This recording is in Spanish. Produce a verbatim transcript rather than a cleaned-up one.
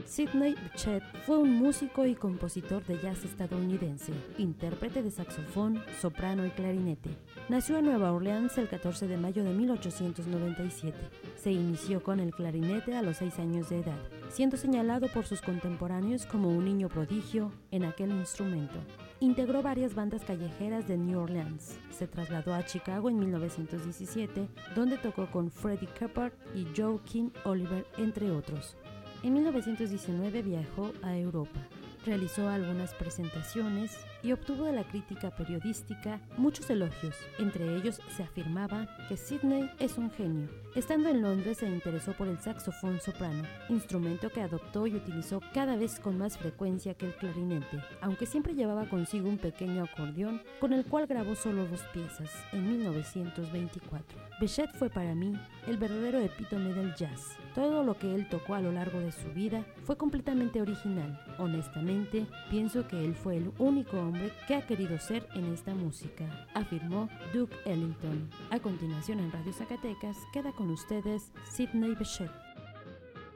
Sidney Bechet fue un músico y compositor de jazz estadounidense, intérprete de saxofón, soprano y clarinete. Nació en Nueva Orleans el catorce de mayo de mil ochocientos noventa y siete. Se inició con el clarinete a los seis años de edad, siendo señalado por sus contemporáneos como un niño prodigio en aquel instrumento. Integró varias bandas callejeras de New Orleans. Se trasladó a Chicago en mil novecientos diecisiete, donde tocó con Freddie Keppard y Joaquin Oliver, entre otros. En mil novecientos diecinueve viajó a Europa. Realizó algunas presentaciones y obtuvo de la crítica periodística muchos elogios. Entre ellos se afirmaba que Sidney es un genio. Estando en Londres se interesó por el saxofón soprano, instrumento que adoptó y utilizó cada vez con más frecuencia que el clarinete, aunque siempre llevaba consigo un pequeño acordeón con el cual grabó solo dos piezas en mil novecientos veinticuatro. Bechet fue para mí el verdadero epítome del jazz. Todo lo que él tocó a lo largo de su vida fue completamente original. Honestamente, pienso que él fue el único hombre que ha querido ser en esta música, afirmó Duke Ellington. A continuación en Radio Zacatecas queda con ustedes Sidney Bechet.